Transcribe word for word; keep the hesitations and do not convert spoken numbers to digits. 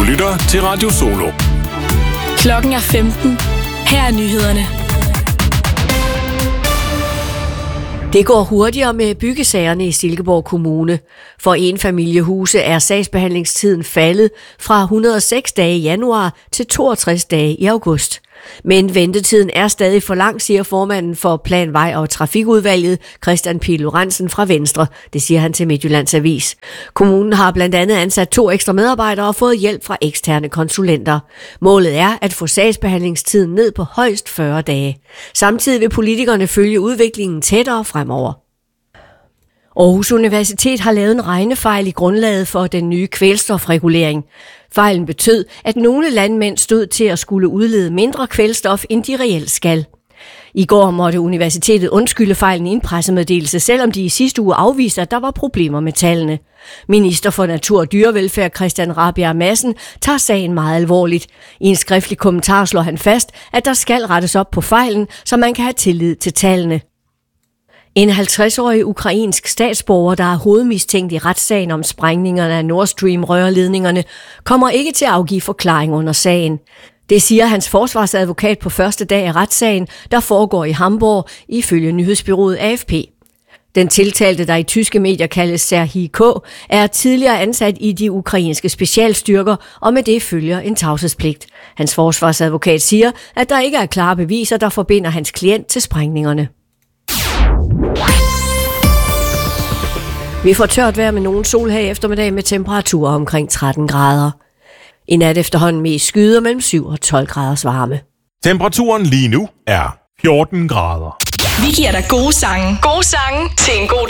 lytter til Radio Solo. Klokken er femten. Her er nyhederne. Det går hurtigere med byggesagerne i Silkeborg Kommune. For enfamiliehuse er sagsbehandlingstiden faldet fra et hundrede og seks dage i januar til toogtres dage i august. Men ventetiden er stadig for lang, siger formanden for Plan, Vej og Trafikudvalget, Christian Pihl Lorentzen fra Venstre. Det siger han til Midtjyllands Avis. Kommunen har blandt andet ansat to ekstra medarbejdere og fået hjælp fra eksterne konsulenter. Målet er at få sagsbehandlingstiden ned på højst fyrre dage. Samtidig vil politikerne følge udviklingen tættere fremover. Aarhus Universitet har lavet en regnefejl i grundlaget for den nye kvælstofregulering. Fejlen betød, at nogle landmænd stod til at skulle udlede mindre kvælstof, end de reelt skal. I går måtte universitetet undskylde fejlen i en pressemeddelelse, selvom de i sidste uge afviste, at der var problemer med tallene. Minister for Natur og Dyrevelfærd Christian Rabjerg Madsen tager sagen meget alvorligt. I en skriftlig kommentar slår han fast, at der skal rettes op på fejlen, så man kan have tillid til tallene. En halvtreds-årig ukrainsk statsborger, der er hovedmistænkt i retssagen om sprængningerne af Nord Stream-rørledningerne, kommer ikke til at afgive forklaring under sagen. Det siger hans forsvarsadvokat på første dag af retssagen, der foregår i Hamburg, ifølge nyhedsbureauet A F P. Den tiltalte, der i tyske medier kaldes Serhii K., er tidligere ansat i de ukrainske specialstyrker, og med det følger en tavshedspligt. Hans forsvarsadvokat siger, at der ikke er klare beviser, der forbinder hans klient til sprængningerne. Vi får tørt vejr med nogen sol her i eftermiddag med temperaturer omkring tretten grader. I nat efterhånden mest skyder mellem syv og tolv graders varme. Temperaturen lige nu er fjorten grader. Vi giver dig gode sange. Gode sange til en god